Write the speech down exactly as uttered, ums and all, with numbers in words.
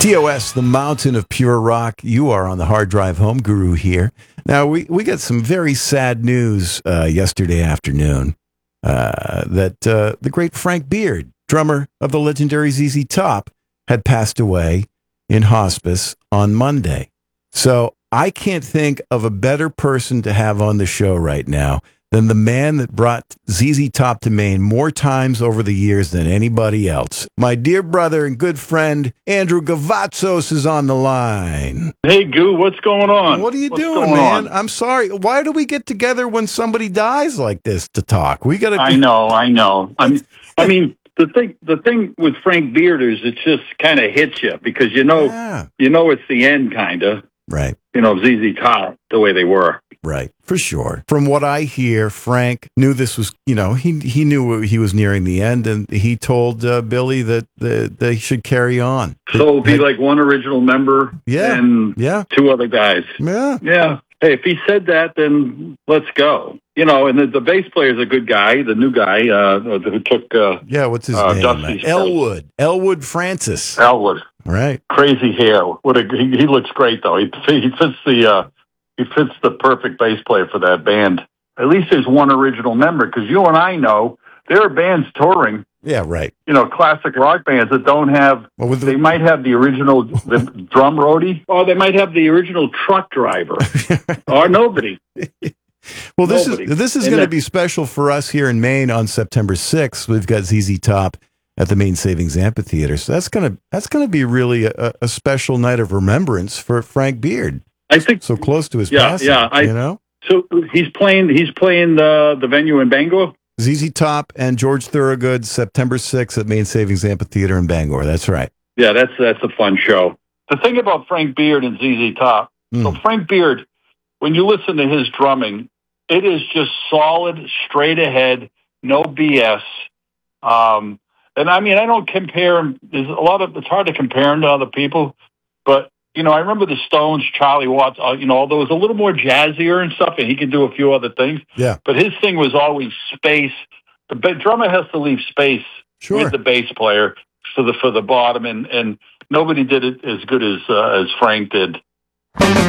T O S, the mountain of pure rock. You are on the Hard Drive Home Guru here. Now, we, we got some very sad news uh, yesterday afternoon uh, that uh, the great Frank Beard, drummer of the legendary Z Z Top, had passed away in hospice on Monday. So I can't think of a better person to have on the show right now than the man that brought Z Z Top to Maine more times over the years than anybody else. My dear brother and good friend, Andrew Gavatzos, is on the line. Hey, Goo, what's going on? What are you what's doing, man? On? I'm sorry. Why do we get together when somebody dies like this to talk? We got to. I know, I know. I mean, I mean, the thing, the thing with Frank Beard is it just kind of hits you because you know, yeah. you know, it's the end, kind of. Right. You know, Z Z Top, the way they were. Right, for sure. From what I hear, Frank knew this was, you know, he he knew he was nearing the end, and he told uh, Billy that the, they should carry on. So be like one original member yeah, and yeah. two other guys. Yeah. Yeah. Hey, if he said that, then let's go. You know, and the, the bass player's a good guy, the new guy uh, who took... Uh, yeah, what's his uh, name? Elwood. Elwood Francis. Elwood. Right. Crazy hair. What a, he, he looks great, though. He, he fits the... Uh, He fits the perfect bass player for that band. At least there's one original member, because you and I know there are bands touring. Yeah, right. You know, classic rock bands that don't have, well, the, they might have the original the drum roadie, or they might have the original truck driver, or nobody. Well, this nobody. is this is going to be special for us here in Maine on September sixth. We've got Z Z Top at the Maine Savings Amphitheater. So that's going to that's going to be really a, a special night of remembrance for Frank Beard. I think so close to his yeah, passing. Yeah, I, you know. So he's playing. He's playing the the venue in Bangor. Z Z Top and George Thorogood, September sixth at Maine Savings Amphitheater in Bangor. That's right. Yeah, that's that's a fun show. The thing about Frank Beard and Z Z Top. Mm. So Frank Beard, when you listen to his drumming, it is just solid, straight ahead, no B S. Um, and I mean, I don't compare him. There's a lot of. It's hard to compare him to other people, but. You know, I remember the Stones, Charlie Watts, uh, you know, although it was a little more jazzier and stuff, and he could do a few other things. Yeah. But his thing was always space. The ba- drummer has to leave space sure. with the bass player for the for the bottom, and, and nobody did it as good as uh, as Frank did.